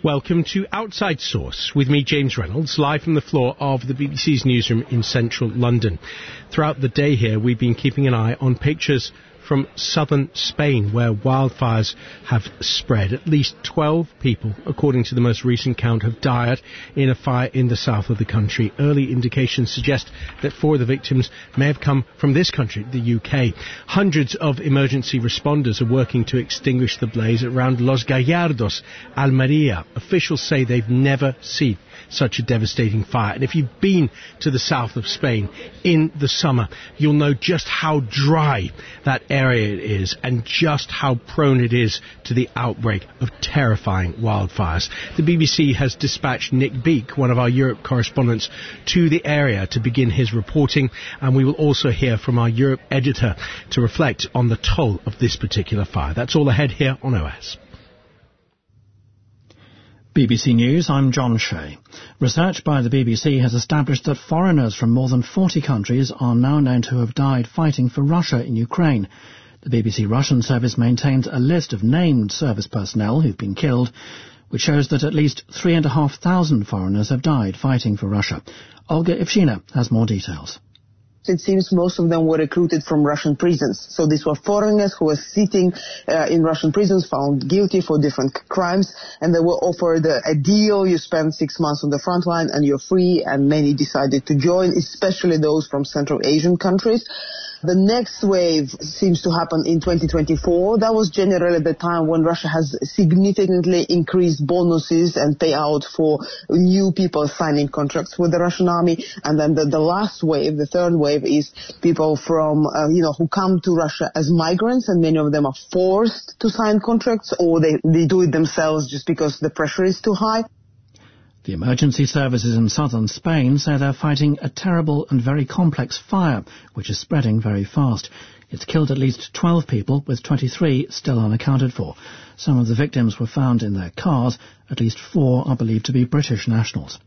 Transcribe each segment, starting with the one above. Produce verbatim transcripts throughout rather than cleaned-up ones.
Welcome to Outside Source with me, James Reynolds, live from the floor of the B B C's newsroom in central London. Throughout the day here, we've been keeping an eye on pictures from southern Spain, where wildfires have spread. At least twelve people, according to the most recent count, have died in a fire in the south of the country. Early indications suggest that four of the victims may have come from this country, the U K. Hundreds of emergency responders are working to extinguish the blaze around Los Gallardos, Almeria. Officials say they've never seen such a devastating fire. And if you've been to the south of Spain in the summer, you'll know just how dry that area it is and just how prone it is to the outbreak of terrifying wildfires. The B B C has dispatched Nick Beake, one of our Europe correspondents, to the area to begin his reporting, and we will also hear from our Europe editor to reflect on the toll of this particular fire. That's all ahead here on O S. B B C News, I'm John Shea. Research by the B B C has established that foreigners from more than forty countries are now known to have died fighting for Russia in Ukraine. The B B C Russian service maintains a list of named service personnel who've been killed, which shows that at least three and a half thousand foreigners have died fighting for Russia. Olga Ivshina has more details. It seems most of them were recruited from Russian prisons. So these were foreigners who were sitting uh, in Russian prisons, found guilty for different crimes, and they were offered a, a deal. You spend six months on the front line and you're free, and many decided to join, especially those from Central Asian countries. The next wave seems to happen in twenty twenty-four. That was generally the time when Russia has significantly increased bonuses and payout for new people signing contracts with the Russian army. And then the, the last wave, the third wave, is people from, uh, you know, who come to Russia as migrants, and many of them are forced to sign contracts, or they, they do it themselves just because the pressure is too high. The emergency services in southern Spain say they're fighting a terrible and very complex fire, which is spreading very fast. It's killed at least twelve people, with twenty-three still unaccounted for. Some of the victims were found in their cars. At least four are believed to be British nationals.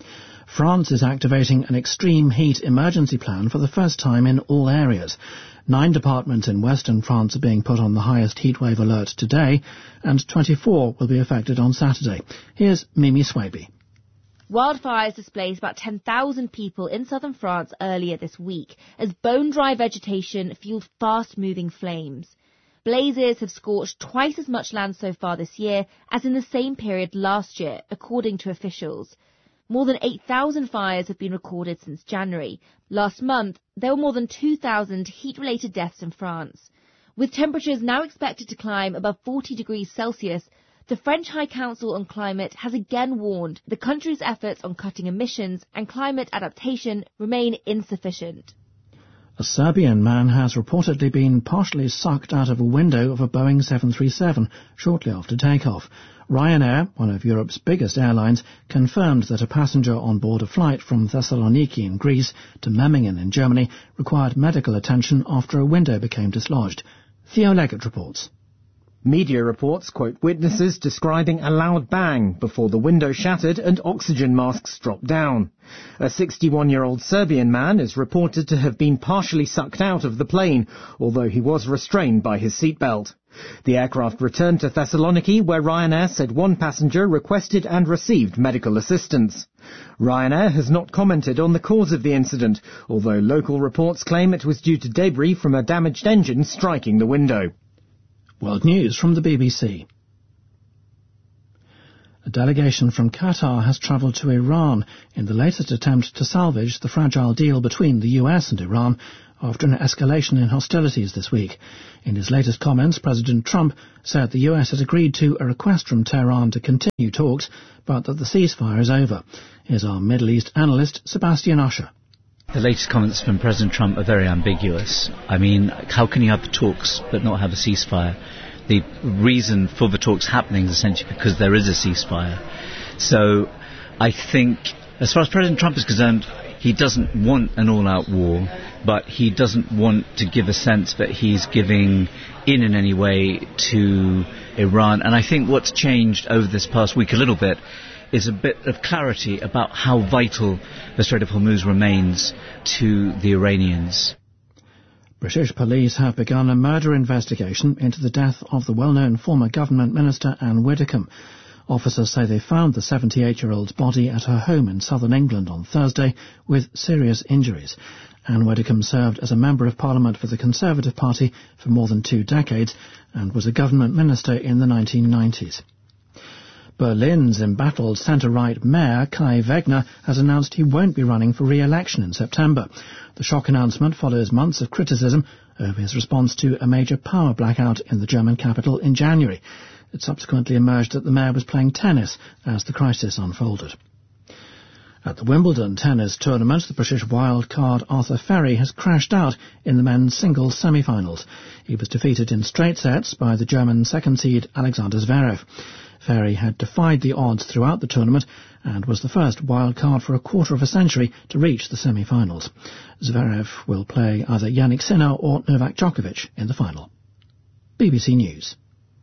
France is activating an extreme heat emergency plan for the first time in all areas. Nine departments in western France are being put on the highest heatwave alert today, and twenty-four will be affected on Saturday. Here's Mimi Swaby. Wildfires displaced about ten thousand people in southern France earlier this week as bone-dry vegetation fueled fast-moving flames. Blazes have scorched twice as much land so far this year as in the same period last year, according to officials. More than eight thousand fires have been recorded since January. Last month, there were more than two thousand heat-related deaths in France. With temperatures now expected to climb above forty degrees Celsius, the French High Council on Climate has again warned the country's efforts on cutting emissions and climate adaptation remain insufficient. A Serbian man has reportedly been partially sucked out of a window of a Boeing seven thirty-seven shortly after takeoff. Ryanair, one of Europe's biggest airlines, confirmed that a passenger on board a flight from Thessaloniki in Greece to Memmingen in Germany required medical attention after a window became dislodged. Theo Leggett reports. Media reports quote witnesses describing a loud bang before the window shattered and oxygen masks dropped down. A sixty-one-year-old Serbian man is reported to have been partially sucked out of the plane, although he was restrained by his seatbelt. The aircraft returned to Thessaloniki, where Ryanair said one passenger requested and received medical assistance. Ryanair has not commented on the cause of the incident, although local reports claim it was due to debris from a damaged engine striking the window. World News from the B B C. A delegation from Qatar has travelled to Iran in the latest attempt to salvage the fragile deal between the U S and Iran after an escalation in hostilities this week. In his latest comments, President Trump said the U S had agreed to a request from Tehran to continue talks, but that the ceasefire is over. Here's our Middle East analyst, Sebastian Usher. The latest comments from President Trump are very ambiguous. I mean, how can you have talks but not have a ceasefire? The reason for the talks happening is essentially because there is a ceasefire. So I think, as far as President Trump is concerned, he doesn't want an all-out war, but he doesn't want to give a sense that he's giving in in any way to Iran. And I think what's changed over this past week a little bit is a bit of clarity about how vital the Strait of Hormuz remains to the Iranians. British police have begun a murder investigation into the death of the well-known former government minister Anne Widdecombe. Officers say they found the seventy-eight-year-old's body at her home in southern England on Thursday with serious injuries. Anne Widdecombe served as a Member of Parliament for the Conservative Party for more than two decades and was a government minister in the nineteen nineties. Berlin's embattled centre-right mayor Kai Wegner has announced he won't be running for re-election in September. The shock announcement follows months of criticism over his response to a major power blackout in the German capital in January. It subsequently emerged that the mayor was playing tennis as the crisis unfolded. At the Wimbledon tennis tournament, the British wildcard Arthur Ferry has crashed out in the men's singles semi-finals. He was defeated in straight sets by the German second seed Alexander Zverev. Ferry had defied the odds throughout the tournament and was the first wildcard for a quarter of a century to reach the semi-finals. Zverev will play either Yannick Sinner or Novak Djokovic in the final. B B C News.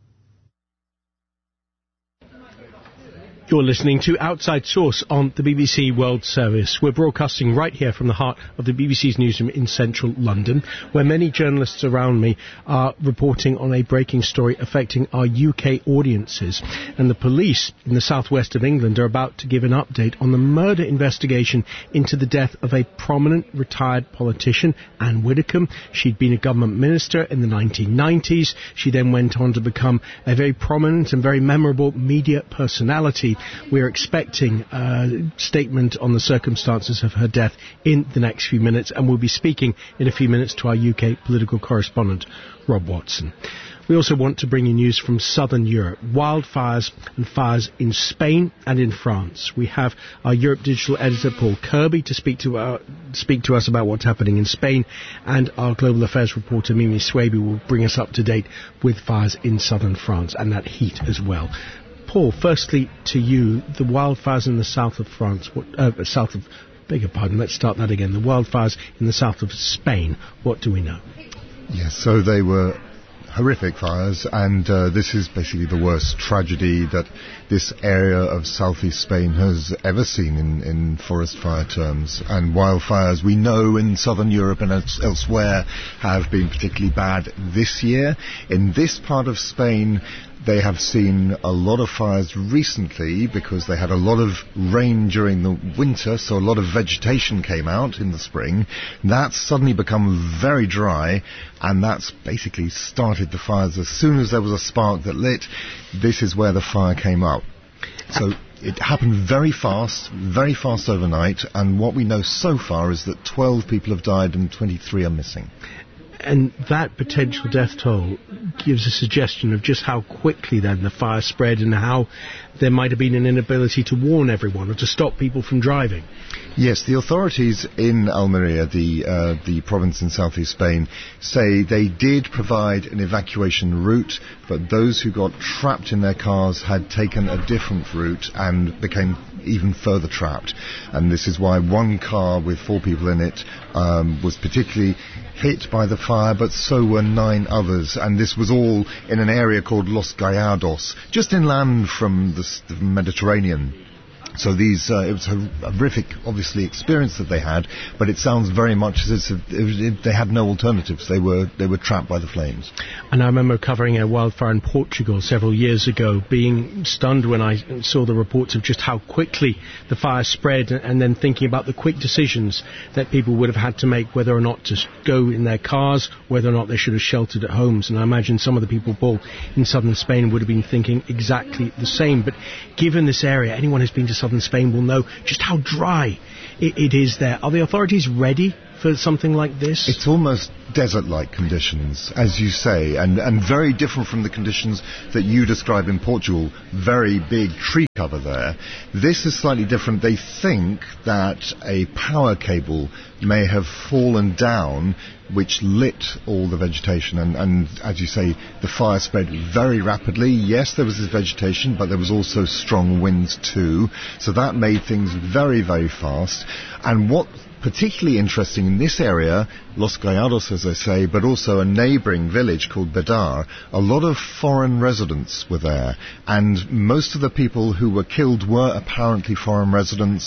You're listening to Outside Source on the B B C World Service. We're broadcasting right here from the heart of the B B C's newsroom in central London, where many journalists around me are reporting on a breaking story affecting our U K audiences. And the police in the southwest of England are about to give an update on the murder investigation into the death of a prominent retired politician, Anne Widdecombe. She'd been a government minister in the nineteen nineties. She then went on to become a very prominent and very memorable media personality. We're expecting a statement on the circumstances of her death in the next few minutes, and we'll be speaking in a few minutes to our U K political correspondent, Rob Watson. We also want to bring you news from southern Europe, wildfires and fires in Spain and in France. We have our Europe Digital editor, Paul Kirby, to speak to, our, speak to us about what's happening in Spain, and our global affairs reporter, Mimi Swaby, will bring us up to date with fires in southern France and that heat as well. Paul, firstly to you, the wildfires in the south of France, what, uh, south of, beg your pardon, let's start that again, the wildfires in the south of Spain, what do we know? Yes, so they were horrific fires, and uh, this is basically the worst tragedy that this area of southeast Spain has ever seen in, in forest fire terms. And wildfires, we know in southern Europe and else, elsewhere, have been particularly bad this year. In this part of Spain, they have seen a lot of fires recently because they had a lot of rain during the winter, so a lot of vegetation came out in the spring. That's suddenly become very dry, and that's basically started the fires. As soon as there was a spark that lit, this is where the fire came up. So it happened very fast, very fast overnight, and what we know so far is that twelve people have died and twenty-three are missing. And that potential death toll gives a suggestion of just how quickly then the fire spread and how there might have been an inability to warn everyone or to stop people from driving. Yes, the authorities in Almeria, the uh, the province in southeast Spain, say they did provide an evacuation route, but those who got trapped in their cars had taken a different route and became even further trapped. And this is why one car with four people in it um, was particularly hit by the fire, but so were nine others. And this was all in an area called Los Gallardos, just inland from the, the Mediterranean. So these, uh, it was a horrific, obviously, experience that they had, but it sounds very much as if it, it, they had no alternatives. They were they were trapped by the flames. And I remember covering a wildfire in Portugal several years ago, being stunned when I saw the reports of just how quickly the fire spread, and then thinking about the quick decisions that people would have had to make, whether or not to go in their cars, whether or not they should have sheltered at homes. And I imagine some of the people, Paul, in southern Spain would have been thinking exactly the same. But given this area, anyone who's been to southern Spain will know just how dry it, it is there. Are the authorities ready for something like this? It's almost desert-like conditions, as you say, and, and very different from the conditions that you describe in Portugal. Very big tree cover there. This is slightly different. They think that a power cable may have fallen down, which lit all the vegetation, and, and as you say, the fire spread very rapidly. Yes, there was this vegetation, but there was also strong winds too, so that made things very, very fast. And what particularly interesting in this area, Los Gallardos, as I say, but also a neighbouring village called Bedar, a lot of foreign residents were there, and most of the people who were killed were apparently foreign residents.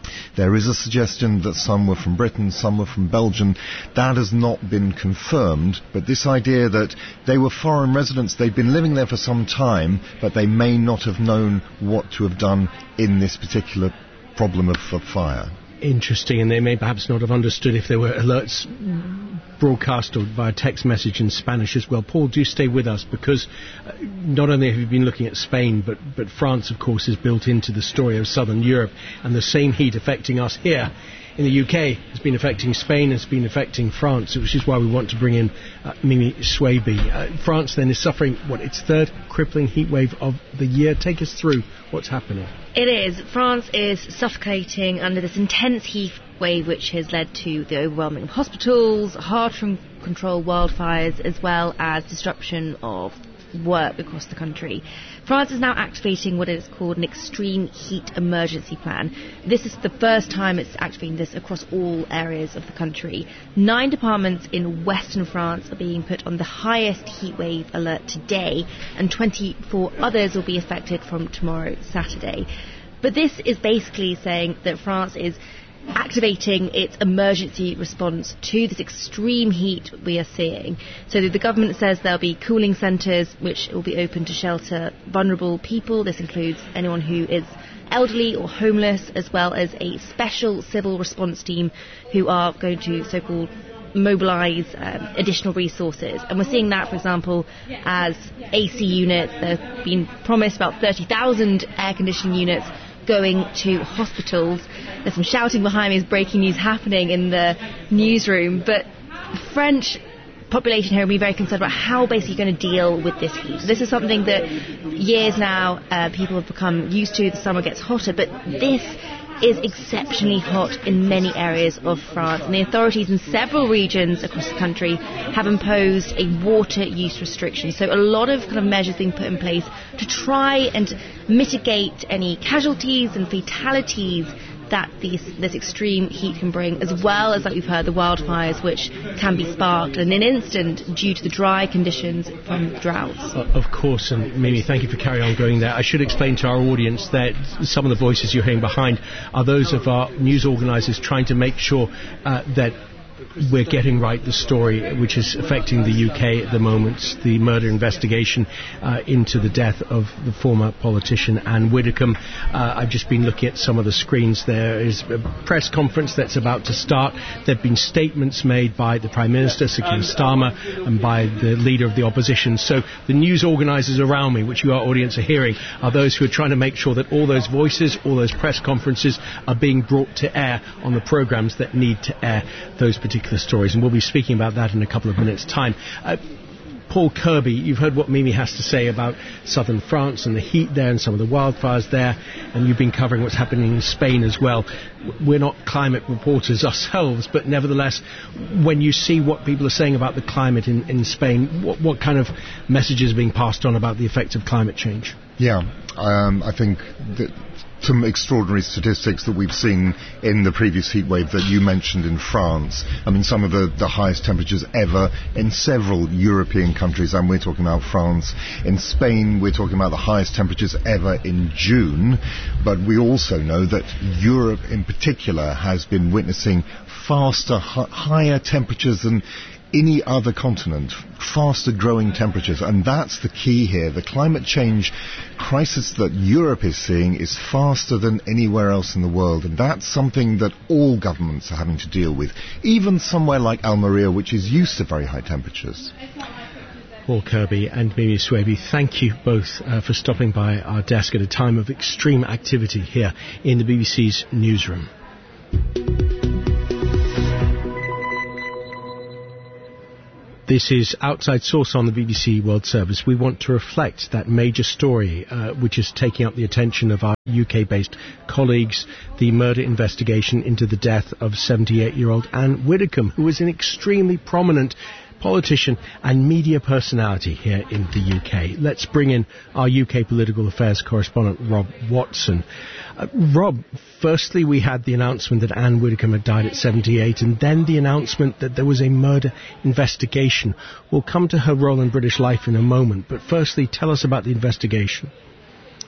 There is a suggestion that some were from Britain, some were from Belgium. That has not been confirmed, but this idea that they were foreign residents, they'd been living there for some time, but they may not have known what to have done in this particular problem of, of fire. Interesting, and they may perhaps not have understood if there were alerts broadcast or via text message in Spanish as well. Paul, do stay with us, because uh, not only have you been looking at Spain, but, but France, of course, is built into the story of southern Europe, and the same heat affecting us here in the U K has been affecting Spain, has been affecting France, which is why we want to bring in uh, Mimi Swaby. Uh, France then is suffering, what, its third crippling heat wave of the year. Take us through what's happening. It is. France is suffocating under this intense heat wave, which has led to the overwhelming of hospitals, hard-to-control wildfires, as well as disruption of work across the country. France is now activating what is called an extreme heat emergency plan. This is the first time it's activating this across all areas of the country. Nine departments in western France are being put on the highest heat wave alert today, and twenty-four others will be affected from tomorrow, Saturday. But this is basically saying that France is activating its emergency response to this extreme heat we are seeing. So the government says there'll be cooling centres which will be open to shelter vulnerable people. This includes anyone who is elderly or homeless, as well as a special civil response team who are going to so-called mobilise um, additional resources. And we're seeing that, for example, as A C units. There have been promised about thirty thousand air conditioning units going to hospitals. There's some shouting behind me as breaking news happening in the newsroom, but French population here will be very concerned about how basically you're going to deal with this heat. So this is something that years now uh, people have become used to. The summer gets hotter, but this is exceptionally hot in many areas of France, and the authorities in several regions across the country have imposed a water use restriction. So a lot of kind of measures being put in place to try and mitigate any casualties and fatalities that these, this extreme heat can bring, as well as, like we've heard, the wildfires which can be sparked in an instant due to the dry conditions from droughts. Uh, of course, and Mimi, thank you for carrying on going there. I should explain to our audience that some of the voices you're hearing behind are those of our news organisers trying to make sure uh, that we're getting right the story which is affecting the U K at the moment, the murder investigation uh, into the death of the former politician Anne Widdecombe. Uh, I've just been looking at some of the screens. There is a press conference that's about to start. There have been statements made by the Prime Minister, Sir Keir Starmer, and by the Leader of the Opposition. So the news organisers around me, which you, our audience, are hearing, are those who are trying to make sure that all those voices, all those press conferences are being brought to air on the programmes that need to air those particular stories, and we'll be speaking about that in a couple of minutes' time. Uh, Paul Kirby, you've heard what Mimi has to say about southern France and the heat there and some of the wildfires there, and you've been covering what's happening in Spain as well. We're not climate reporters ourselves, but nevertheless, when you see what people are saying about the climate in, in Spain, what, what kind of messages are being passed on about the effects of climate change? Yeah, um, I think that some extraordinary statistics that we've seen in the previous heat wave that you mentioned in France. I mean, some of the, the highest temperatures ever in several European countries, and we're talking about France. In Spain, we're talking about the highest temperatures ever in June, but we also know that Europe in particular has been witnessing faster, h- higher temperatures than any other continent, faster growing temperatures, and that's the key here. The climate change crisis that Europe is seeing is faster than anywhere else in the world, and that's something that all governments are having to deal with, even somewhere like Almeria, which is used to very high temperatures. Paul Kirby and Mimi Swaby, thank you both uh, for stopping by our desk at a time of extreme activity here in the B B C's newsroom. This is Outside Source on the B B C World Service. We want to reflect that major story uh, which is taking up the attention of our U K-based colleagues, the murder investigation into the death of seventy-eight-year-old Anne Widdecombe, who was an extremely prominent politician and media personality here in the U K. Let's bring in our U K political affairs correspondent, Rob Watson. Uh, Rob, firstly we had the announcement that Anne Widdecombe had died at seventy-eight, and then the announcement that there was a murder investigation. We'll come to her role in British life in a moment, but firstly tell us about the investigation.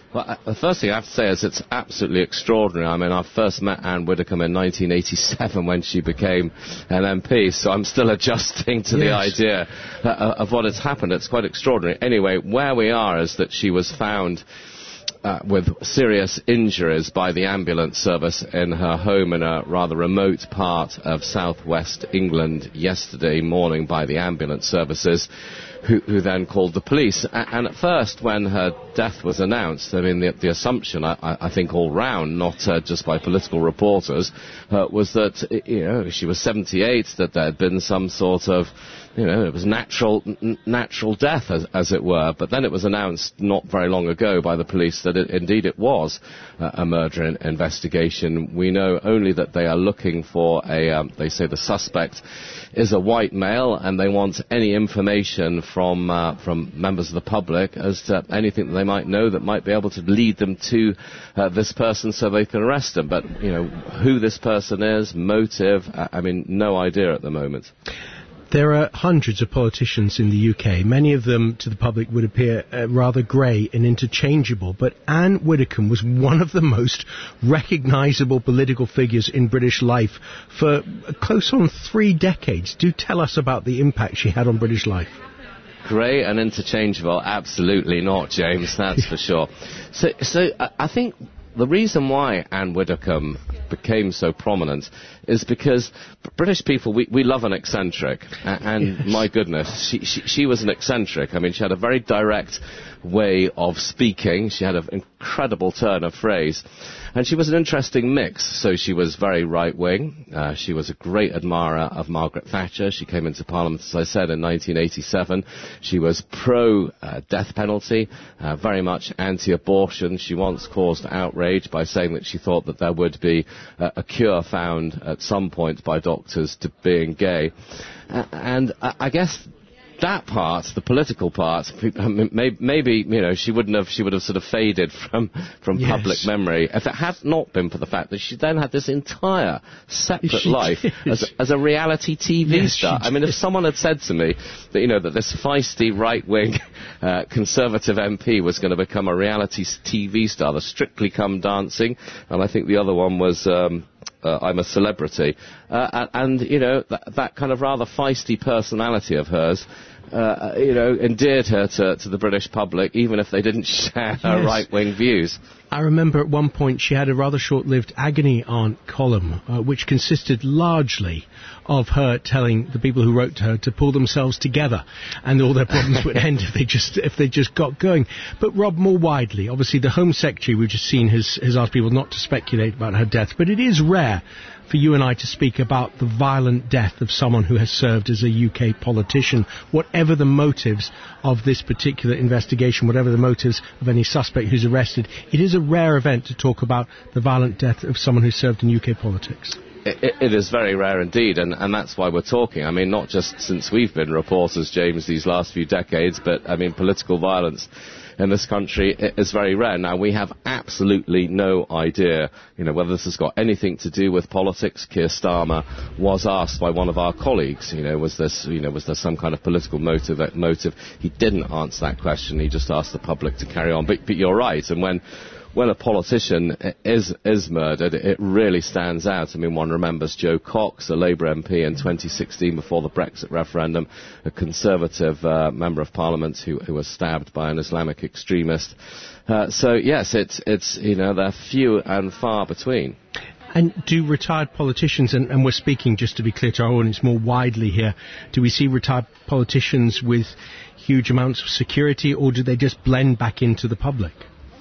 Well, the first thing I have to say is it's absolutely extraordinary. I mean, I first met Anne Widdecombe in nineteen eighty-seven when she became an M P, so I'm still adjusting to yes. the idea uh, of what has happened. It's quite extraordinary. Anyway, where we are is that she was found Uh, with serious injuries by the ambulance service in her home in a rather remote part of southwest England yesterday morning by the ambulance services, who, who then called the police. A- and at first, when her death was announced, I mean, the, the assumption, I, I think all round, not uh, just by political reporters, uh, was that, you know, she was seventy-eight, that there had been some sort of, you know, it was natural n- natural death, as, as it were. But then it was announced not very long ago by the police that it, indeed it was uh, a murder in- investigation. We know only that they are looking for a, um, they say the suspect is a white male, and they want any information from uh, from members of the public as to anything that they might know that might be able to lead them to uh, this person so they can arrest him. But, you know, who this person is, motive, I mean, no idea at the moment. There are hundreds of politicians in the U K. Many of them, to the public, would appear uh, rather grey and interchangeable. But Anne Widdecombe was one of the most recognisable political figures in British life for close on three decades. Do tell us about the impact she had on British life. Grey and interchangeable? Absolutely not, James, that's for sure. So, so I think the reason why Anne Widdecombe became so prominent is because British people, we, we love an eccentric. And yes. my goodness, she, she, she was an eccentric. I mean, she had a very direct way of speaking. She had an incredible turn of phrase. And she was an interesting mix. So she was very right-wing. Uh, she was a great admirer of Margaret Thatcher. She came into Parliament, as I said, in nineteen eighty-seven. She was pro-death uh, penalty, uh, very much anti-abortion. She once caused outrage by saying that she thought that there would be uh, a cure found at some point by doctors to being gay. Uh, and I, I guess that part, the political part, maybe, maybe you know, she wouldn't have, she would have sort of faded from from yes. public memory if it had not been for the fact that she then had this entire separate she life as, as a reality T V yes, star. I mean, if someone had said to me that, you know, that this feisty right-wing uh, Conservative M P was going to become a reality T V star, the Strictly Come Dancing, and I think the other one was Um, Uh, I'm a Celebrity, uh, and, you know, that, that kind of rather feisty personality of hers, uh, you know, endeared her to, to the British public, even if they didn't share her yes. right-wing views. I remember at one point she had a rather short-lived agony aunt column, uh, which consisted largely of her telling the people who wrote to her to pull themselves together, and all their problems would end if they just if they just got going. But Rob, more widely, obviously the Home Secretary we've just seen has, has asked people not to speculate about her death, but it is rare for you and I to speak about the violent death of someone who has served as a U K politician, whatever the motives of this particular investigation, whatever the motives of any suspect who's arrested. It is a rare event to talk about the violent death of someone who served in U K politics. It, it is very rare indeed, and, and that's why we're talking. I mean, not just since we've been reporters, James, these last few decades, but, I mean, political violence in this country is very rare. Now, we have absolutely no idea, you know, whether this has got anything to do with politics. Keir Starmer was asked by one of our colleagues, you know, was this, you know, was there some kind of political motive? motive? He didn't answer that question. He just asked the public to carry on. But, but you're right, and when when a politician is is murdered, it really stands out. I mean, one remembers Joe Cox, a Labour M P in twenty sixteen before the Brexit referendum, a Conservative uh, Member of Parliament who, who was stabbed by an Islamic extremist. Uh, so, yes, it's, it's, you know, they're few and far between. And do retired politicians, and, and we're speaking, just to be clear to our audience, more widely here, do we see retired politicians with huge amounts of security, or do they just blend back into the public?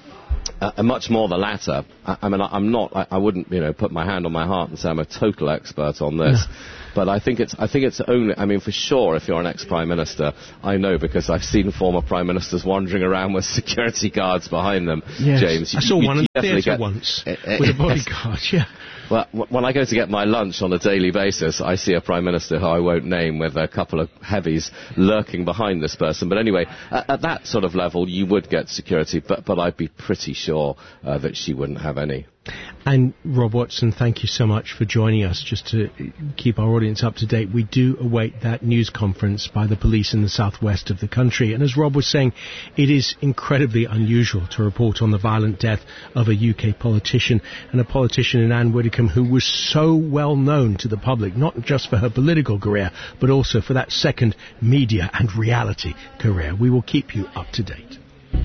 Uh, much more the latter. I, I mean, I, I'm not. I, I wouldn't, you know, put my hand on my heart and say I'm a total expert on this. No. But I think it's. I think it's only. I mean, for sure, if you're an ex-prime minister, I know because I've seen former prime ministers wandering around with security guards behind them. Yes. James, you, I saw you, one you in the theatre get, once uh, uh, with a bodyguard. Yeah. Well, when I go to get my lunch on a daily basis, I see a Prime Minister who I won't name with a couple of heavies lurking behind this person. But anyway, at, at that sort of level, you would get security, but, but I'd be pretty sure uh, that she wouldn't have any. And Rob Watson, thank you so much for joining us. Just to keep our audience up to date, we do await that news conference by the police in the southwest of the country. And as Rob was saying, it is incredibly unusual to report on the violent death of a U K politician, and a politician in Anne Widdecombe who was so well known to the public, not just for her political career, but also for that second media and reality career. We will keep you up to date.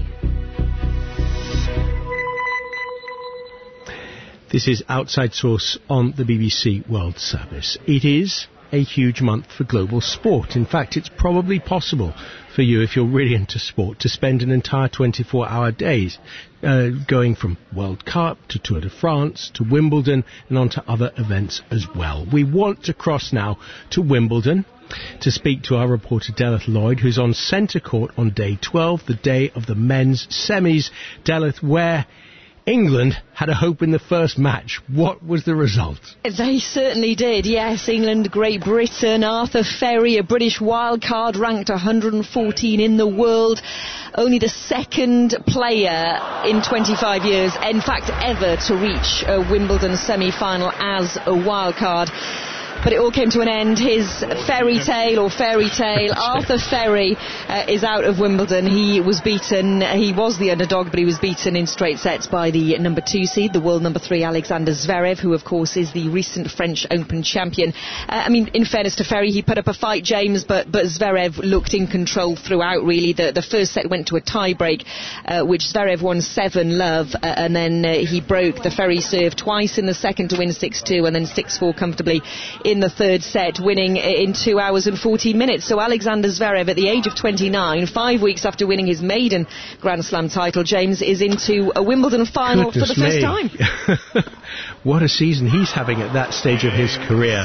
This is Outside Source on the B B C World Service. It is a huge month for global sport. In fact, it's probably possible for you, if you're really into sport, to spend an entire twenty-four hour days uh, going from World Cup to Tour de France to Wimbledon and on to other events as well. We want to cross now to Wimbledon to speak to our reporter Delith Lloyd, who's on centre court on day twelve, the day of the men's semis. Delith, where England had a hope in the first match. What was the result? They certainly did, yes. England, Great Britain, Arthur Ferry, a British wildcard, ranked one hundred fourteen in the world. Only the second player in twenty-five years, in fact ever, to reach a Wimbledon semi-final as a wildcard. But it all came to an end. His fairy tale or fairy tale, Arthur Ferry, uh, is out of Wimbledon. He was beaten, he was the underdog, but he was beaten in straight sets by the number two seed, the world number three, Alexander Zverev, who of course is the recent French Open champion. Uh, I mean, in fairness to Ferry, he put up a fight, James, but, but Zverev looked in control throughout, really. The, the first set went to a tie-break, uh, which Zverev won seven love, uh, and then uh, he broke the Ferry serve twice in the second to win six two, and then six four comfortably in the third set, winning in two hours and fourteen minutes. So Alexander Zverev, at the age of twenty-nine, five weeks after winning his maiden Grand Slam title, James, is into a Wimbledon final Goodness for the first me. time. What a season he's having at that stage of his career.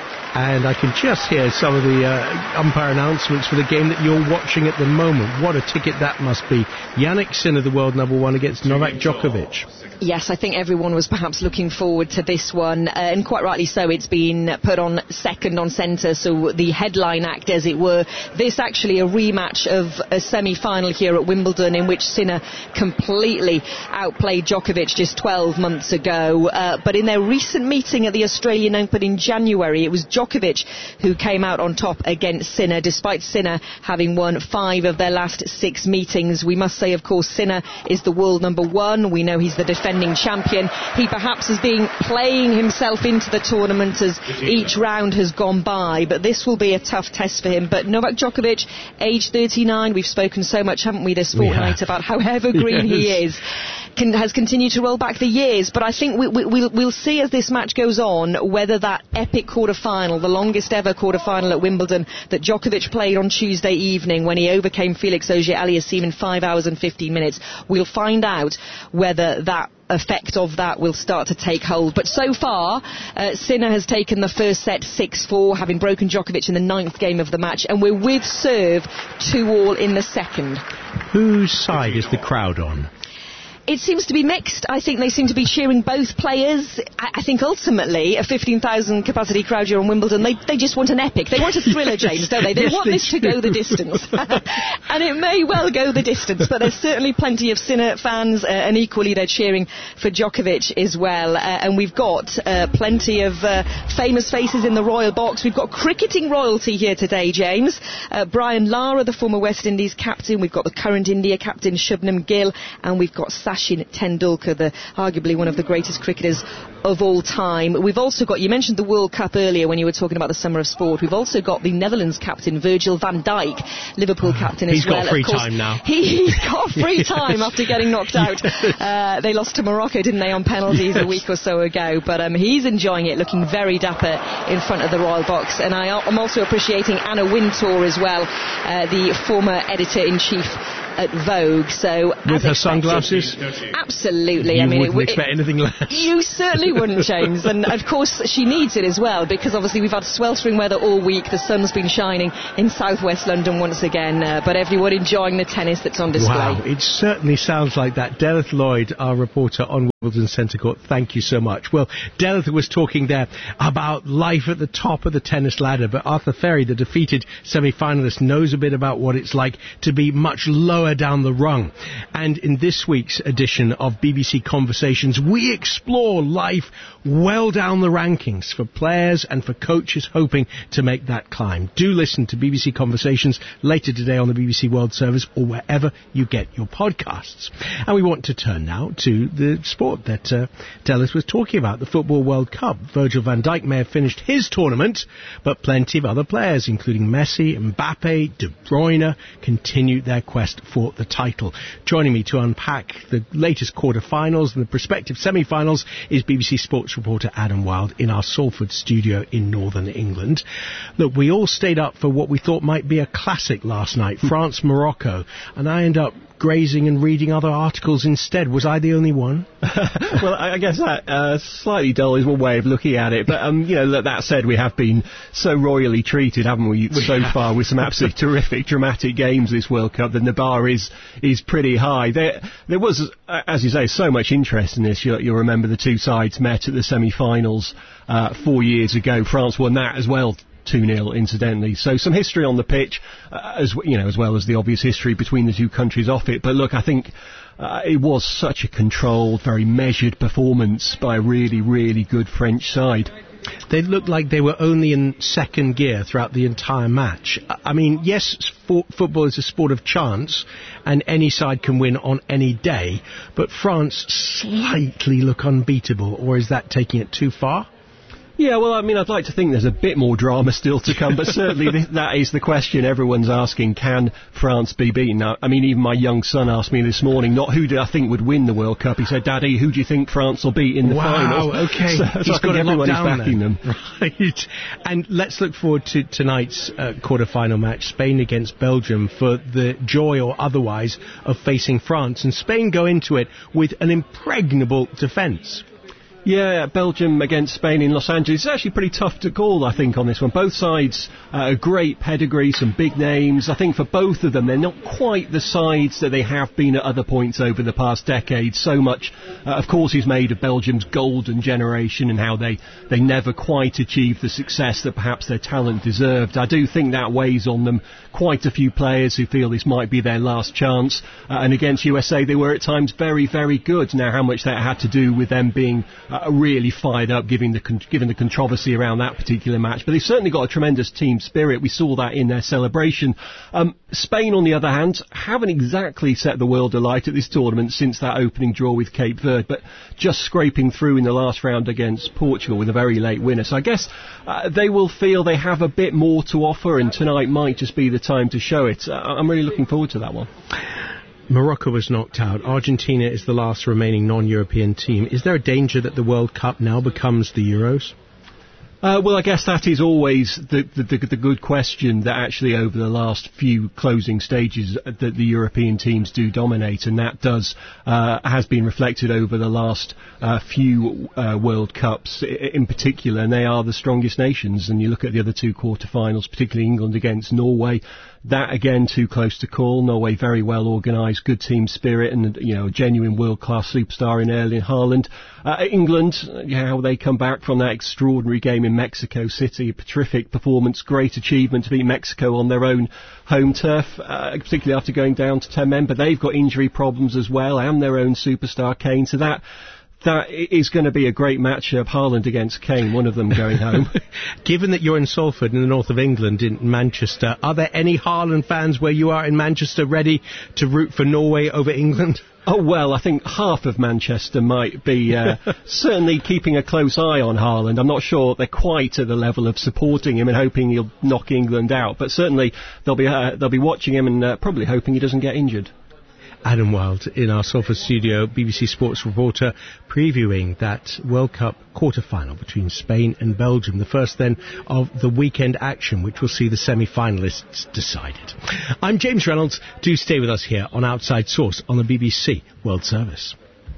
And I can just hear some of the uh, umpire announcements for the game that you're watching at the moment. What a ticket that must be. Jannik Sinner, the world number one, against Novak Djokovic. Yes, I think everyone was perhaps looking forward to this one, uh, and quite rightly so. It's been put on second on centre, so the headline act, as it were. This actually a rematch of a semi-final here at Wimbledon, in which Sinner completely outplayed Djokovic just twelve months ago. Uh, but in their recent meeting at the Australian Open in January, it was Djokovic who came out on top against Sinner, despite Sinner having won five of their last six meetings. We must say, of course, Sinner is the world number one. We know he's the defending champion. He perhaps has been playing himself into the tournament as each round has gone by, but this will be a tough test for him. But Novak Djokovic, age thirty-nine, we've spoken so much, haven't we, this fortnight about how evergreen yes. he is. Can, has continued to roll back the years, but I think we, we, we'll, we'll see as this match goes on whether that epic quarter-final, the longest ever quarter-final at Wimbledon that Djokovic played on Tuesday evening when he overcame Felix Auger-Aliassime in five hours and fifteen minutes, we'll find out whether that effect of that will start to take hold. But so far, uh, Sinner has taken the first set six four, having broken Djokovic in the ninth game of the match, and we're with serve two all in the second. Whose side is the crowd on? It seems to be mixed. I think they seem to be cheering both players. I, I think ultimately a fifteen thousand capacity crowd here on Wimbledon, they, they just want an epic. They want a thriller, James, don't they? They yes, want they this do. to go the distance. And it may well go the distance, but there's certainly plenty of Sinner fans, uh, and equally they're cheering for Djokovic as well. Uh, and we've got uh, plenty of uh, famous faces in the royal box. We've got cricketing royalty here today, James. Uh, Brian Lara, the former West Indies captain. We've got the current India captain, Shubnam Gill. And we've got Sachin Tendulkar, the, arguably one of the greatest cricketers of all time. We've also got, you mentioned the World Cup earlier when you were talking about the summer of sport. We've also got the Netherlands captain, Virgil van Dijk, Liverpool captain as he's well. He's got free of course, time now. He, he's got free yes. time after getting knocked out. Yes. Uh, they lost to Morocco, didn't they, on penalties yes. a week or so ago. But um, he's enjoying it, looking very dapper in front of the royal box. And I, I'm also appreciating Anna Wintour as well, uh, the former editor-in-chief at Vogue. So with her expected, sunglasses, absolutely. You I mean, wouldn't it, expect it, anything less. You certainly wouldn't, James. And of course, she needs it as well, because obviously we've had sweltering weather all week. The sun's been shining in southwest London once again, uh, but everyone enjoying the tennis that's on display. Wow, it certainly sounds like that. Delith Lloyd, our reporter on Wimbledon Centre Court, thank you so much. Well, Delith was talking there about life at the top of the tennis ladder, but Arthur Ferry, the defeated semi-finalist, knows a bit about what it's like to be much lower down the rung. And in this week's edition of B B C Conversations, we explore life well down the rankings for players and for coaches hoping to make that climb. Do listen to B B C Conversations later today on the B B C World Service or wherever you get your podcasts. And we want to turn now to the sport that uh, Delith was talking about, the Football World Cup. Virgil van Dijk may have finished his tournament, but plenty of other players, including Messi, Mbappe, De Bruyne, continue their quest for the title. Joining me to unpack the latest quarter-finals and the prospective semi-finals is B B C Sports reporter Adam Wilde in our Salford studio in northern England. Look, we all stayed up for what we thought might be a classic last night, France-Morocco, and I end up grazing and reading other articles instead. Was I the only one? Well, I guess that uh, slightly dull is one way of looking at it. But, um, you know, that said, we have been so royally treated, haven't we, so far, with some absolutely terrific, dramatic games this World Cup. Then the bar is is pretty high. There there was, as you say, so much interest in this. You'll, you'll remember the two sides met at the semi-finals uh, four years ago. France won that as well, two nil, incidentally. So some history on the pitch, uh, as you know, as well as the obvious history between the two countries off it. But look, I think uh, it was such a controlled, very measured performance by a really, really good French side. They looked like they were only in second gear throughout the entire match. I mean, yes, for, football is a sport of chance, and any side can win on any day, but France slightly look unbeatable, or is that taking it too far? Yeah, well, I mean, I'd like to think there's a bit more drama still to come, but certainly th- that is the question everyone's asking. Can France be beaten? Now, I mean, even my young son asked me this morning, not who do I think would win the World Cup. He said, Daddy, who do you think France will beat in the wow, finals? Wow, okay. So, so He's I think everyone is backing then. them. Right. And let's look forward to tonight's uh, quarter-final match, Spain against Belgium, for the joy or otherwise of facing France. And Spain go into it with an impregnable defence. Yeah, Belgium against Spain in Los Angeles. It's actually pretty tough to call, I think, on this one. Both sides, uh, a great pedigree, some big names. I think for both of them, they're not quite the sides that they have been at other points over the past decade. So much, uh, of course, is made of Belgium's golden generation and how they, they never quite achieved the success that perhaps their talent deserved. I do think that weighs on them. Quite a few players who feel this might be their last chance. Uh, and against U S A, they were at times very, very good. Now, how much that had to do with them being Uh, really fired up, given the con- given the controversy around that particular match. But they've certainly got a tremendous team spirit. We saw that in their celebration. Um, Spain, on the other hand, haven't exactly set the world alight at this tournament since that opening draw with Cape Verde, but just scraping through in the last round against Portugal with a very late winner. So I guess uh, they will feel they have a bit more to offer, and tonight might just be the time to show it. Uh, I'm really looking forward to that one. Morocco was knocked out. Argentina is the last remaining non-European team. Is there a danger that the World Cup now becomes the Euros? Uh, well, I guess that is always the, the, the, the good question, that actually over the last few closing stages that the European teams do dominate, and that does uh, has been reflected over the last uh, few uh, World Cups in particular, and they are the strongest nations. And you look at the other two quarter-finals, particularly England against Norway. That, again, too close to call. Norway very well organised, good team spirit, and, you know, a genuine world-class superstar in Erling Haaland. Uh, England, yeah, how they come back from that extraordinary game in Mexico City, a terrific performance, great achievement to beat Mexico on their own home turf, uh, particularly after going down to ten men. But they've got injury problems as well, and their own superstar Kane. So that that is going to be a great matchup, Haaland against Kane, one of them going home. Given that you're in Salford in the north of England, in Manchester, are there any Haaland fans where you are in Manchester ready to root for Norway over England? Oh, well, I think half of Manchester might be uh, certainly keeping a close eye on Haaland. I'm not sure they're quite at the level of supporting him and hoping he'll knock England out, but certainly they'll be uh, they'll be watching him and uh, probably hoping he doesn't get injured. Adam Wilde in our Salford studio, B B C Sports reporter, previewing that World Cup quarter-final between Spain and Belgium, the first then of the weekend action, which will see the semi-finalists decided. I'm James Reynolds. Do stay with us here on Outside Source on the B B C World Service.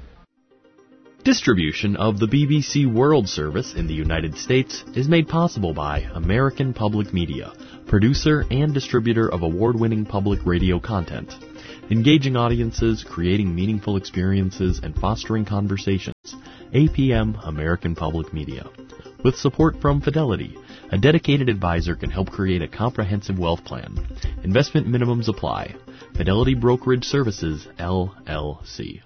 Distribution of the B B C World Service in the United States is made possible by American Public Media, producer and distributor of award-winning public radio content. engaging audiences, creating meaningful experiences, and fostering conversations. A P M American Public Media. With support from Fidelity, a dedicated advisor can help create a comprehensive wealth plan. Investment minimums apply. Fidelity Brokerage Services, L L C.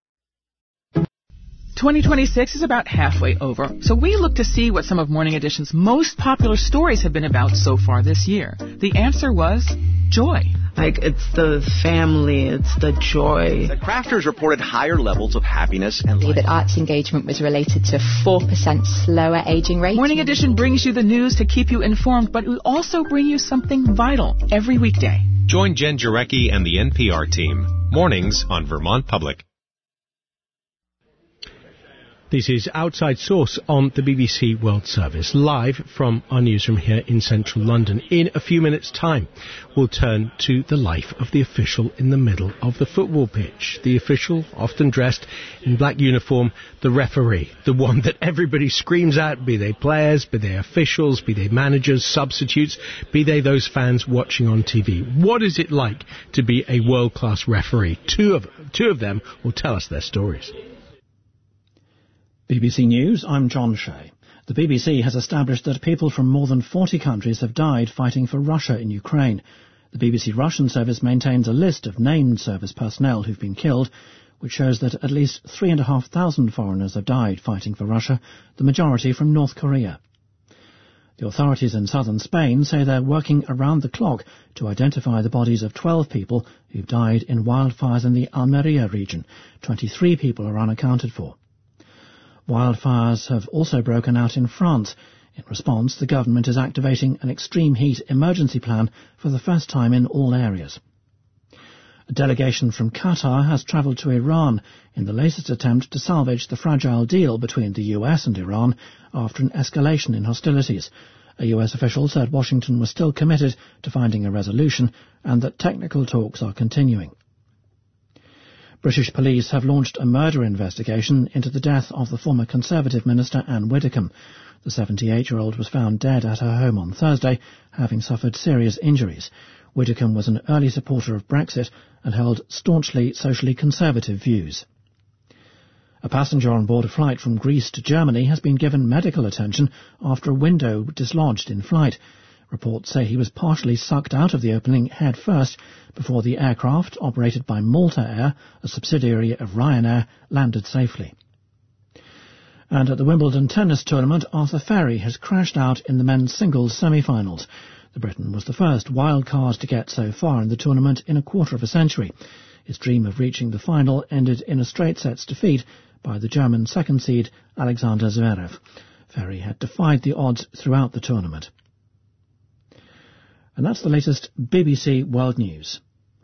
twenty twenty-six is about halfway over, so we look to see what some of Morning Edition's most popular stories have been about so far this year. The answer was joy. Like, it's the family, it's the joy. The crafters reported higher levels of happiness and life. That arts engagement was related to four percent slower aging rate. Morning Edition brings you the news to keep you informed, but we also bring you something vital every weekday. Join Jen Jarecki and the N P R team. Mornings on Vermont Public. This is Outside Source on the B B C World Service, live from our newsroom here in central London. In a few minutes' time, we'll turn to the life of the official in the middle of the football pitch. The official, often dressed in black uniform, the referee, the one that everybody screams at, be they players, be they officials, be they managers, substitutes, be they those fans watching on T V. What is it like to be a world-class referee? Two of, two of them will tell us their stories. B B C News, I'm John Shea. The B B C has established that people from more than forty countries have died fighting for Russia in Ukraine. The B B C Russian service maintains a list of named service personnel who've been killed, which shows that at least three and a half thousand foreigners have died fighting for Russia, the majority from North Korea. The authorities in southern Spain say they're working around the clock to identify the bodies of twelve people who've died in wildfires in the Almeria region. twenty-three people are unaccounted for. Wildfires have also broken out in France. In response, the government is activating an extreme heat emergency plan for the first time in all areas. A delegation from Qatar has travelled to Iran in the latest attempt to salvage the fragile deal between the U S and Iran after an escalation in hostilities. A U S official said Washington was still committed to finding a resolution and that technical talks are continuing. British police have launched a murder investigation into the death of the former Conservative minister Anne Widdecombe. The seventy-eight-year-old was found dead at her home on Thursday, having suffered serious injuries. Widdecombe was an early supporter of Brexit and held staunchly socially conservative views. A passenger on board a flight from Greece to Germany has been given medical attention after a window dislodged in flight. Reports say he was partially sucked out of the opening head first before the aircraft, operated by Malta Air, a subsidiary of Ryanair, landed safely. And at the Wimbledon tennis tournament, Arthur Ferry has crashed out in the men's singles semi-finals. The Briton was the first wild card to get so far in the tournament in a quarter of a century. His dream of reaching the final ended in a straight sets defeat by the German second seed Alexander Zverev. Ferry had defied the odds throughout the tournament. And that's the latest B B C World News.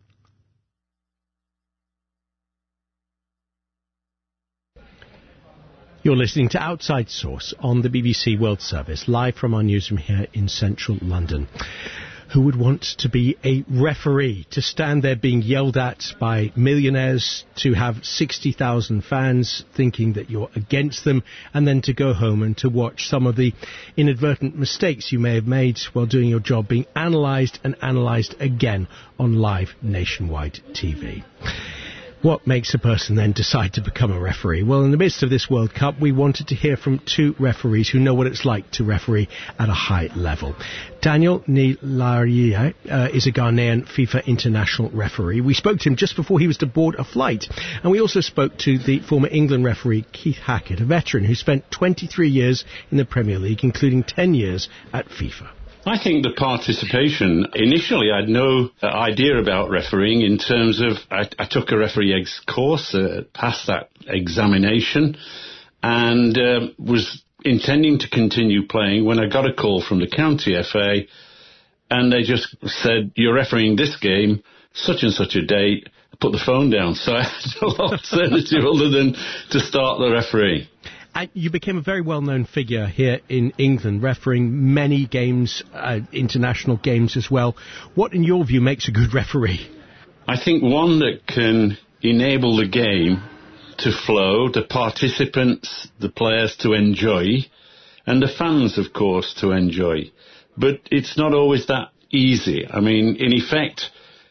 You're listening to Outside Source on the B B C World Service, live from our newsroom here in central London. Who would want to be a referee, to stand there being yelled at by millionaires, to have sixty thousand fans thinking that you're against them, and then to go home and to watch some of the inadvertent mistakes you may have made while doing your job being analysed and analysed again on live nationwide T V? What makes a person then decide to become a referee? Well, in the midst of this World Cup, we wanted to hear from two referees who know what it's like to referee at a high level. Daniel Nilaria uh, is a Ghanaian FIFA international referee. We spoke to him just before he was to board a flight. And we also spoke to the former England referee Keith Hackett, a veteran who spent twenty-three years in the Premier League, including ten years at FIFA. I think the participation, initially I had no uh, idea about refereeing in terms of, I, I took a referee ex course, uh, passed that examination, and uh, was intending to continue playing when I got a call from the county F A, and they just said, you're refereeing this game, such and such a date, put the phone down. So I had no alternative other than to start the referee. And you became a very well-known figure here in England, refereeing many games, uh, international games as well. What, in your view, makes a good referee? I think one that can enable the game to flow, the participants, the players to enjoy, and the fans, of course, to enjoy. But it's not always that easy. I mean, in effect,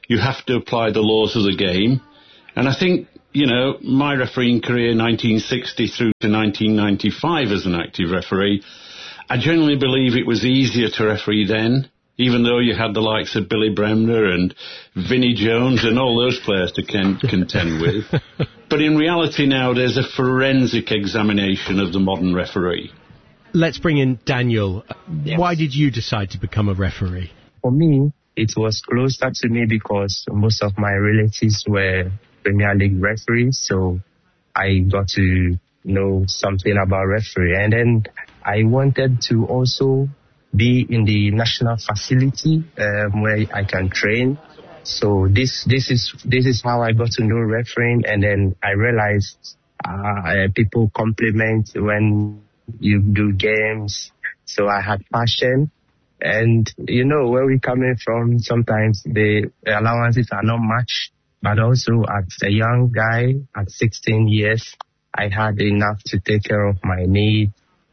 You have to apply the laws of the game. And I think, you know, my refereeing career, nineteen sixty through to nineteen ninety-five as an active referee, I genuinely believe it was easier to referee then, even though you had the likes of Billy Bremner and Vinnie Jones and all those players to con- contend with. But in reality now, there's a forensic examination of the modern referee. Let's bring in Daniel. Yes. Why did you decide to become a referee? For me, it was closer to me because most of my relatives were Premier League referees, so I got to know something about referee. And then I wanted to also be in the national facility um, where I can train. So this this is this is how I got to know refereeing, and then I realized uh, people compliment when you do games. So I had passion. And, you know, where we're coming from, sometimes the allowances are not much. But also, as a young guy, at sixteen years, I had enough to take care of my needs,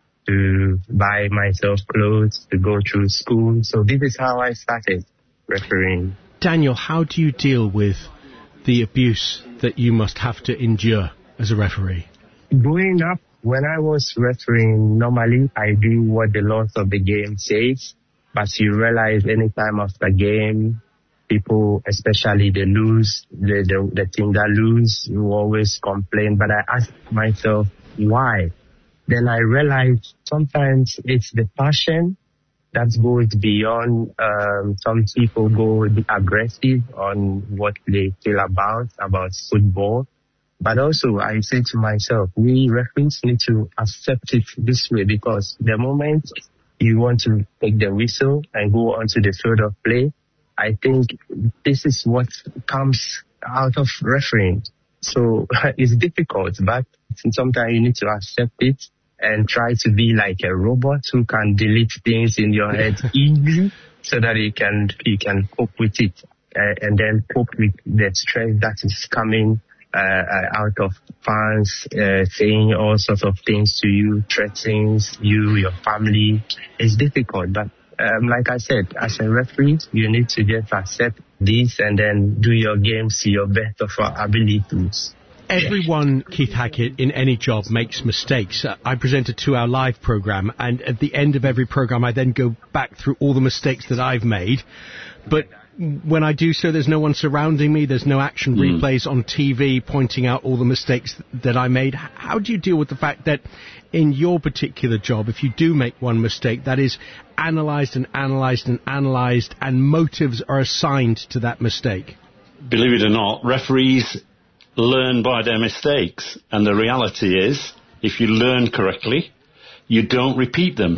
to buy myself clothes, to go through school. So this is how I started refereeing. Daniel, how do you deal with the abuse that you must have to endure as a referee? Growing up, when I was refereeing, normally I do what the laws of the game says. But you realize any time of the game, people, especially the lose, the, the, the team that lose, you always complain. But I ask myself, why? Then I realized sometimes it's the passion that goes beyond, um, some people go aggressive on what they feel about, about football. But also I say to myself, we referees need to accept it this way, because the moment you want to take the whistle and go onto the field of play, I think this is what comes out of refereeing. So it's difficult, but sometimes you need to accept it and try to be like a robot who can delete things in your head easily so that you can you can cope with it uh, and then cope with the stress that is coming uh, uh, out of fans uh, saying all sorts of things to you, threatening you, your family. It's difficult, but um, like I said, as a referee, you need to just accept this and then do your games to your best of your abilities. Everyone, Keith Hackett, in any job makes mistakes. Uh, I present a two-hour live program, and at the end of every program, I then go back through all the mistakes that I've made. But when I do so, there's no one surrounding me. There's no action mm. replays on T V pointing out all the mistakes th- that I made. How do you deal with the fact that in your particular job, if you do make one mistake, that is analysed and analysed and analysed, and motives are assigned to that mistake? Believe it or not, referees learn by their mistakes, and the reality is, if you learn correctly, you don't repeat them.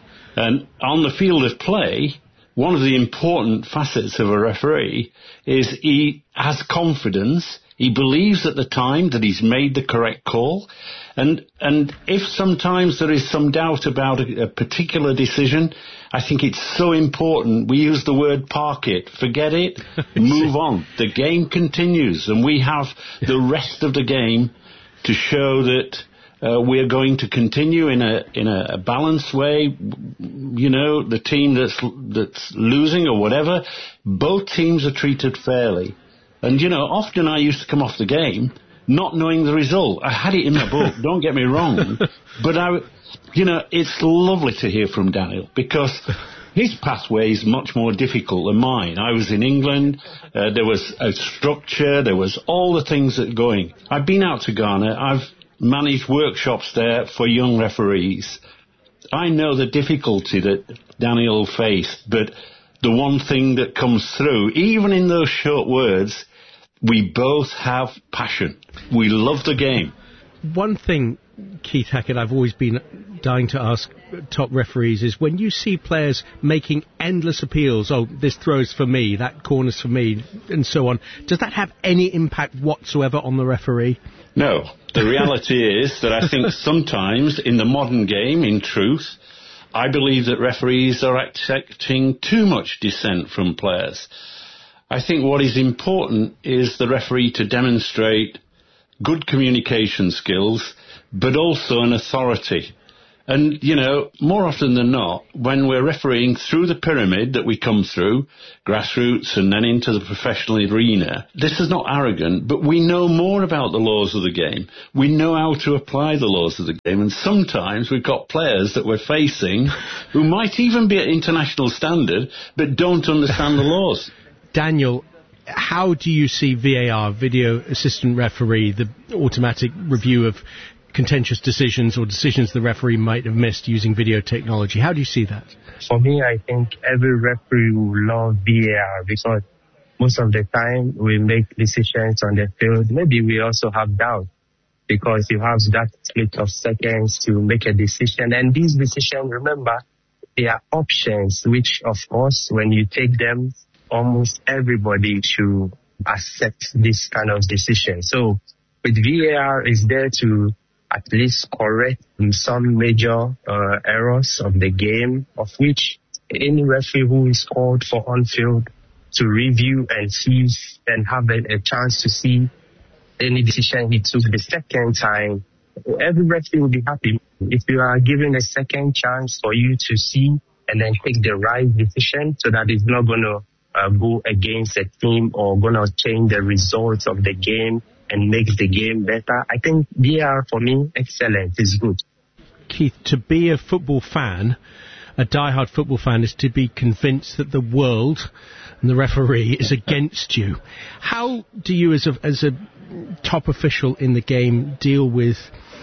And on the field of play, one of the important facets of a referee is he has confidence. He believes at the time that he's made the correct call. And and if sometimes there is some doubt about a, a particular decision, I think it's so important. We use the word park it, forget it, move on. The game continues, and we have the rest of the game to show that uh, we're going to continue in a in a, a balanced way. You know, the team that's that's losing or whatever, both teams are treated fairly. And, you know, often I used to come off the game not knowing the result. I had it in my book, don't get me wrong. But, I, you know, it's lovely to hear from Daniel, because his pathway is much more difficult than mine. I was in England, uh, there was a structure, there was all the things that are going. I've been out to Ghana, I've managed workshops there for young referees. I know the difficulty that Daniel faced, but the one thing that comes through, even in those short words, we both have passion. We love the game. One thing, Keith Hackett, I've always been dying to ask top referees is when you see players making endless appeals, oh, this throw's for me, that corner's for me, and so on, does that have any impact whatsoever on the referee? No. The reality is that I think sometimes in the modern game, in truth, I believe that referees are accepting too much dissent from players. I think what is important is the referee to demonstrate good communication skills, but also an authority. And, you know, more often than not, when we're refereeing through the pyramid that we come through, grassroots and then into the professional arena, this is not arrogant, but we know more about the laws of the game. We know how to apply the laws of the game. And sometimes we've got players that we're facing who might even be at international standard, but don't understand the laws. Daniel, how do you see V A R, video assistant referee, the automatic review of contentious decisions or decisions the referee might have missed using video technology? How do you see that? For me, I think every referee will love V A R because most of the time we make decisions on the field. Maybe we also have doubt because you have that split of seconds to make a decision. And these decisions, remember, they are options, which of course, when you take them, almost everybody should accept this kind of decision. So with V A R, it's there to at least correct some major uh, errors of the game, of which any referee who is called for on-field to review and see and have a, a chance to see any decision he took the second time, every referee will be happy. If you are given a second chance for you to see and then take the right decision so that it's not going to uh, go against a team or going to change the results of the game and makes the game better. I think V A R, for me, excellent. It's good. Keith, to be a football fan, a diehard football fan, is to be convinced that the world and the referee is against you. How do you, as a, as a top official in the game, deal with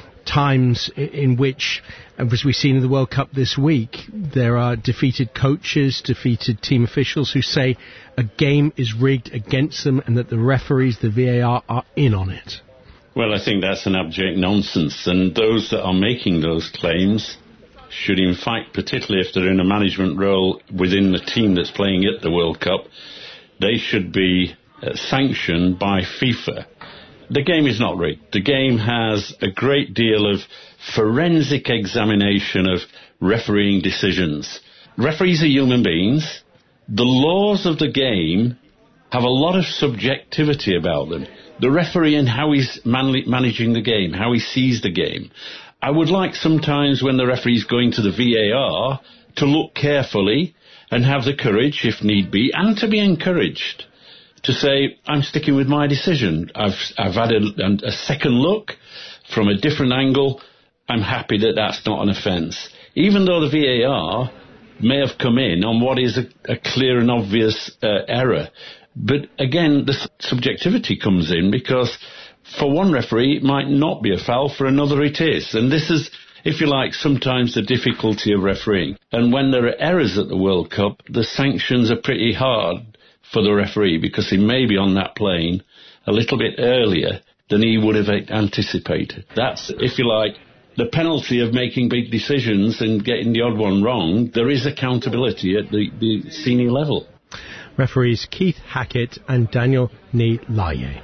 times in which, as we've seen in the World Cup this week, there are defeated coaches, defeated team officials who say a game is rigged against them and that the referees, the V A R, are in on it? Well, I think that's an abject nonsense, and those that are making those claims should, in fact, particularly if they're in a management role within the team that's playing at the World Cup, they should be uh, sanctioned by FIFA. The game is not rigged. The game has a great deal of forensic examination of refereeing decisions. Referees are human beings. The laws of the game have a lot of subjectivity about them. The referee and how he's man- managing the game, how he sees the game. I would like sometimes when the referee's going to the V A R to look carefully and have the courage, if need be, and to be encouraged to say, I'm sticking with my decision. I've, I've had a, a second look from a different angle. I'm happy that that's not an offence. Even though the V A R may have come in on what is a, a clear and obvious uh, error. But again, the subjectivity comes in because for one referee it might not be a foul, for another it is. And this is, if you like, sometimes the difficulty of refereeing. And when there are errors at the World Cup, the sanctions are pretty hard for the referee because he may be on that plane a little bit earlier than he would have anticipated. That's, if you like, the penalty of making big decisions and getting the odd one wrong. There is accountability at the, the senior level. Referees Keith Hackett and Daniel Ni-Laye.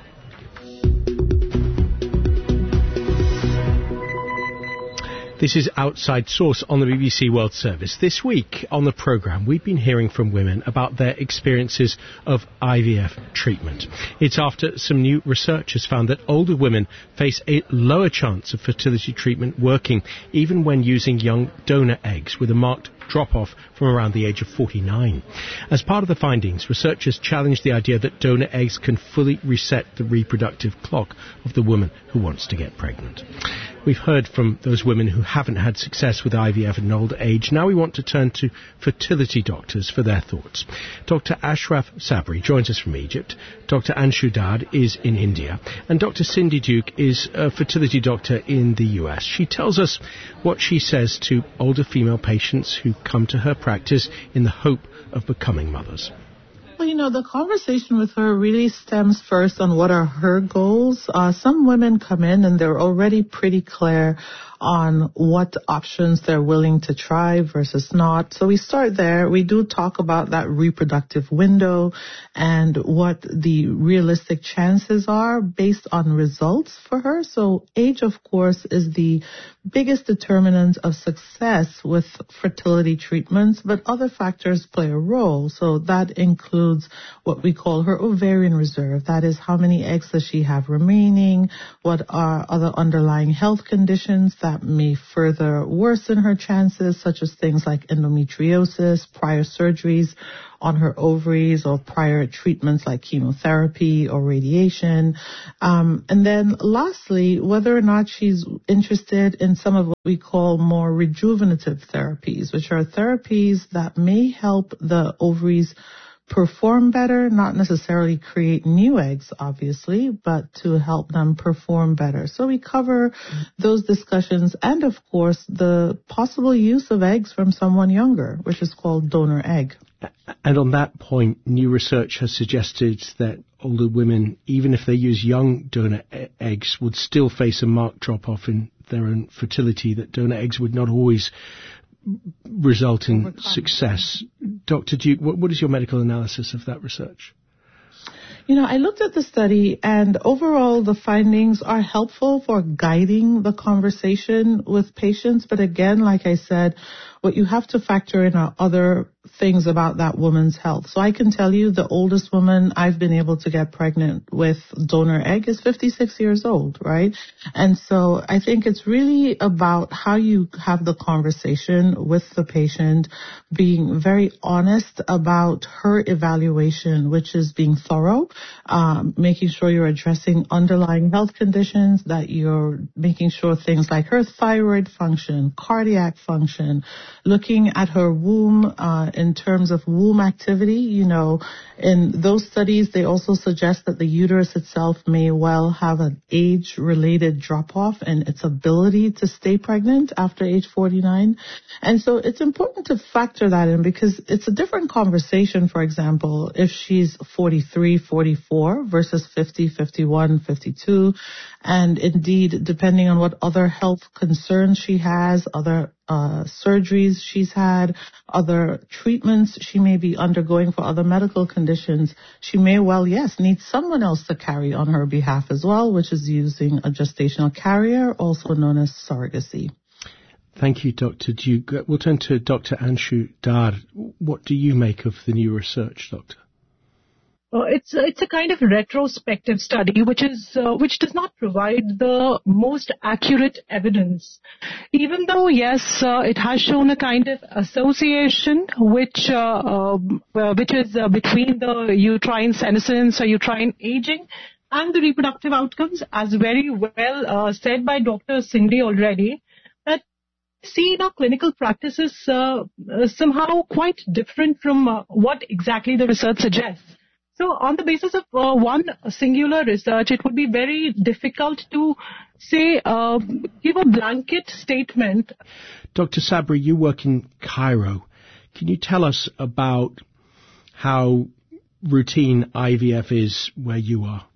This is Outside Source on the B B C World Service. This week on the programme, we've been hearing from women about their experiences of I V F treatment. It's after some new research has found that older women face a lower chance of fertility treatment working, even when using young donor eggs, with a marked drop-off from around the age of forty-nine. As part of the findings, researchers challenged the idea that donor eggs can fully reset the reproductive clock of the woman who wants to get pregnant. We've heard from those women who haven't had success with I V F at an older age. Now we want to turn to fertility doctors for their thoughts. Doctor Ashraf Sabri joins us from Egypt. Doctor Anshu Dad is in India. And Doctor Cindy Duke is a fertility doctor in the U S. She tells us what she says to older female patients who come to her practice in the hope of becoming mothers. Well, you know, the conversation with her really stems first on what are her goals. Uh, some women come in and they're already pretty clear on what options they're willing to try versus not. So we start there. We do talk about that reproductive window and what the realistic chances are based on results for her. So age, of course, is the biggest determinant of success with fertility treatments, but other factors play a role. So that includes holds what we call her ovarian reserve. That is, how many eggs does she have remaining? What are other underlying health conditions that may further worsen her chances, such as things like endometriosis, prior surgeries on her ovaries, or prior treatments like chemotherapy or radiation. Um, and then lastly, whether or not she's interested in some of what we call more rejuvenative therapies, which are therapies that may help the ovaries perform better, not necessarily create new eggs, obviously, but to help them perform better. So we cover those discussions and, of course, the possible use of eggs from someone younger, which is called donor egg. And on that point, new research has suggested that older women, even if they use young donor e- eggs, would still face a marked drop-off in their own fertility, that donor eggs would not always result in Overcome. success. Doctor Duke, what, what is your medical analysis of that research? You know, I looked at the study, and overall the findings are helpful for guiding the conversation with patients. But again, like I said, what you have to factor in are other things about that woman's health. So I can tell you the oldest woman I've been able to get pregnant with donor egg is fifty-six years old, right? And so I think it's really about how you have the conversation with the patient, being very honest about her evaluation, which is being thorough, um, making sure you're addressing underlying health conditions, that you're making sure things like her thyroid function, cardiac function, looking at her womb, uh, in terms of womb activity. You know, in those studies, they also suggest that the uterus itself may well have an age-related drop-off in its ability to stay pregnant after age forty-nine. And so it's important to factor that in, because it's a different conversation, for example, if she's forty-three, forty-four versus fifty, fifty-one, fifty-two. And indeed, depending on what other health concerns she has, other uh, surgeries she's had, other treatments she may be undergoing for other medical conditions, she may well, yes, need someone else to carry on her behalf as well, which is using a gestational carrier, also known as surrogacy. Thank you, Doctor Duke. We'll turn to Doctor Anshu Dar. What do you make of the new research, Doctor? Uh, it's it's a kind of retrospective study, which is uh, which does not provide the most accurate evidence. Even though, yes, uh, it has shown a kind of association, which uh, uh, which is uh, between the uterine senescence or uterine aging and the reproductive outcomes, as very well uh, said by Doctor Cindy already. That see in our clinical practices uh, uh, somehow quite different from uh, what exactly the research suggests. So on the basis of uh, one singular research, it would be very difficult to say, uh, give a blanket statement. Doctor Sabri, you work in Cairo. Can you tell us about how routine I V F is where you are?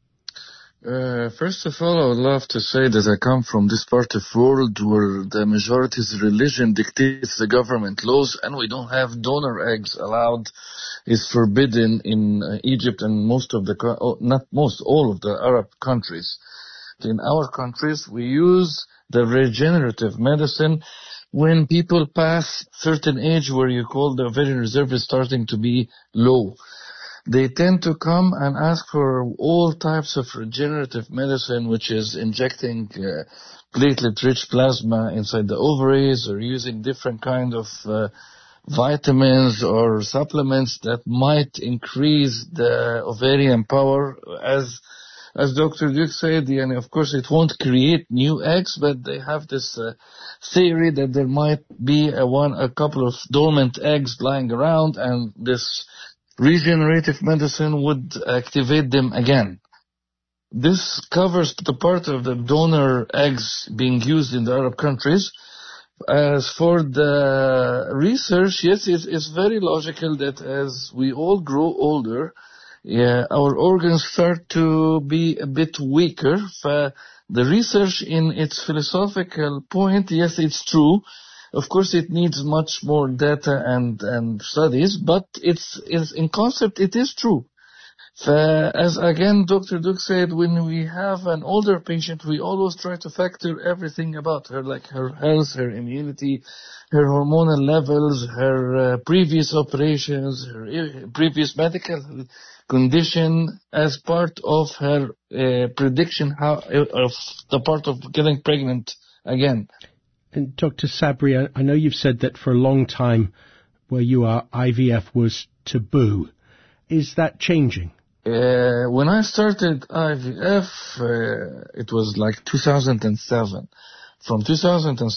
Uh, first of all, I would love to say that I come from this part of the world where the majority's religion dictates the government laws, and we don't have donor eggs allowed. It's forbidden in uh, Egypt and most of the, oh, not most, all of the Arab countries. In our countries, we use the regenerative medicine when people pass certain age where you call the ovarian reserve is starting to be low. They tend to come and ask for all types of regenerative medicine, which is injecting uh, platelet-rich plasma inside the ovaries, or using different kind of uh, vitamins or supplements that might increase the ovarian power. As as Doctor Duke said, and of course it won't create new eggs, but they have this uh, theory that there might be a one a couple of dormant eggs lying around, and this regenerative medicine would activate them again. This covers the part of the donor eggs being used in the Arab countries. As for the research, yes, it's, it's very logical that as we all grow older, yeah, our organs start to be a bit weaker. Uh, the research in its philosophical point, yes, it's true. Of course, it needs much more data and, and studies, but it's, it's in concept, it is true. Uh, as again, Doctor Duke said, when we have an older patient, we always try to factor everything about her, like her health, her immunity, her hormonal levels, her uh, previous operations, her uh, previous medical condition as part of her uh, prediction how, of the part of getting pregnant again. And Doctor Sabri, I know you've said that for a long time where you are, I V F was taboo. Is that changing? Uh, when I started I V F, uh, it was like two thousand seven. From two thousand